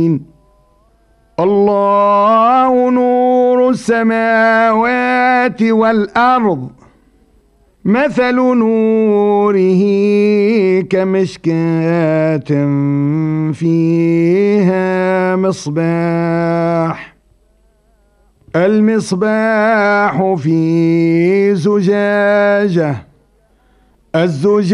الله نور السماوات والأرض مثل نوره كمشكاة فيها مصباح المصباح في زجاجة